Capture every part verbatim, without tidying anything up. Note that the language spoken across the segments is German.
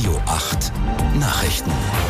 Radio acht Nachrichten.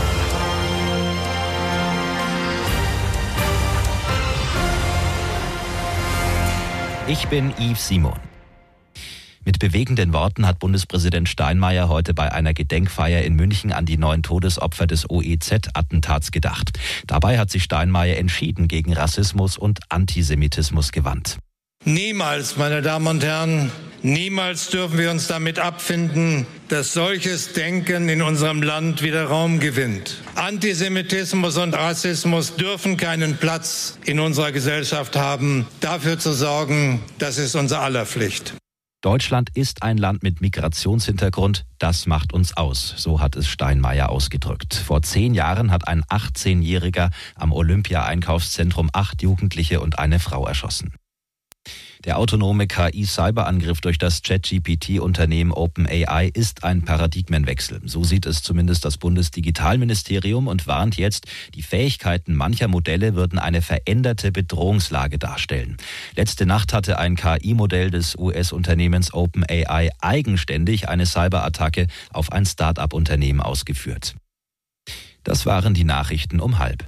Ich bin Yves Simon. Mit bewegenden Worten hat Bundespräsident Steinmeier heute bei einer Gedenkfeier in München an die neun Todesopfer des O E Z-Attentats gedacht. Dabei hat sich Steinmeier entschieden gegen Rassismus und Antisemitismus gewandt. Niemals, meine Damen und Herren, niemals dürfen wir uns damit abfinden, dass solches Denken in unserem Land wieder Raum gewinnt. Antisemitismus und Rassismus dürfen keinen Platz in unserer Gesellschaft haben. Dafür zu sorgen, das ist unser aller Pflicht. Deutschland ist ein Land mit Migrationshintergrund, das macht uns aus, so hat es Steinmeier ausgedrückt. Vor zehn Jahren hat ein achtzehnjähriger am Olympia-Einkaufszentrum acht Jugendliche und eine Frau erschossen. Der autonome K I-Cyberangriff durch das Chat-G P T-Unternehmen OpenAI ist ein Paradigmenwechsel. So sieht es zumindest das Bundesdigitalministerium und warnt jetzt, die Fähigkeiten mancher Modelle würden eine veränderte Bedrohungslage darstellen. Letzte Nacht hatte ein K I-Modell des U S-Unternehmens OpenAI eigenständig eine Cyberattacke auf ein Start-up-Unternehmen ausgeführt. Das waren die Nachrichten um halb.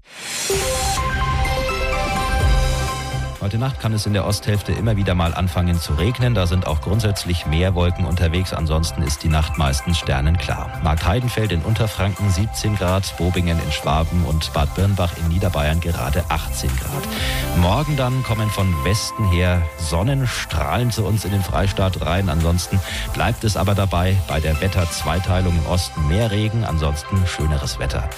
Heute Nacht kann es in der Osthälfte immer wieder mal anfangen zu regnen. Da sind auch grundsätzlich mehr Wolken unterwegs. Ansonsten ist die Nacht meistens sternenklar. Marktheidenfeld in Unterfranken siebzehn Grad, Bobingen in Schwaben und Bad Birnbach in Niederbayern gerade achtzehn Grad. Morgen dann kommen von Westen her Sonnenstrahlen zu uns in den Freistaat rein. Ansonsten bleibt es aber dabei. Bei der Wetterzweiteilung im Osten mehr Regen, ansonsten schöneres Wetter.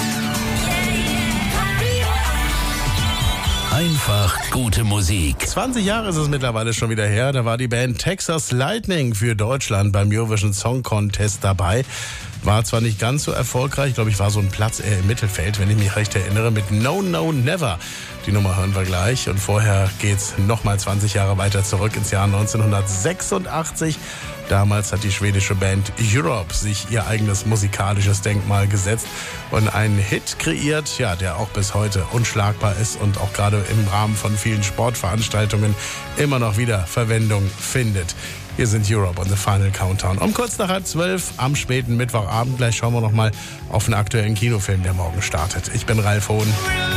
Einfach gute Musik. zwanzig Jahre ist es mittlerweile schon wieder her. Da war die Band Texas Lightning für Deutschland beim Eurovision Song Contest dabei. War zwar nicht ganz so erfolgreich, ich glaube, ich war so ein Platz eher im Mittelfeld, wenn ich mich recht erinnere, mit No, No, Never. Die Nummer hören wir gleich. Und vorher geht's nochmal zwanzig Jahre weiter zurück ins Jahr neunzehnhundertsechsundachtzig. Damals hat die schwedische Band Europe sich ihr eigenes musikalisches Denkmal gesetzt und einen Hit kreiert, ja, der auch bis heute unschlagbar ist und auch gerade im Rahmen von vielen Sportveranstaltungen immer noch wieder Verwendung findet. Hier sind Europe und The Final Countdown. Um kurz nach halb zwölf am späten Mittwochabend. Gleich schauen wir noch mal auf einen aktuellen Kinofilm, der morgen startet. Ich bin Ralf Hohn.